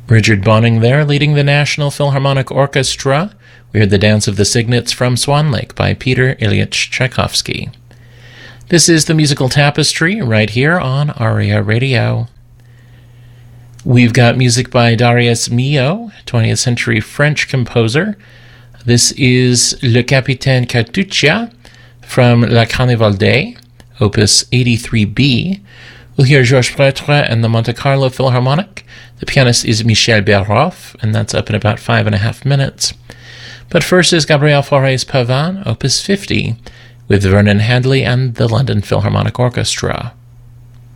Richard Bonning there, leading the National Philharmonic Orchestra. We heard the Dance of the Cygnets from Swan Lake by Peter Ilyich Tchaikovsky. This is the Musical Tapestry right here on ARIA Radio. We've got music by Darius Milhaud, 20th century French composer. This is Le Capitaine Cartuccia from La Carnevalde, opus 83B. We'll hear Georges Prêtre and the Monte Carlo Philharmonic. The pianist is Michel Berhoff, and that's up in about 5.5 minutes. But first is Gabriel Fauré Pavane, opus 50, with Vernon Hadley and the London Philharmonic Orchestra.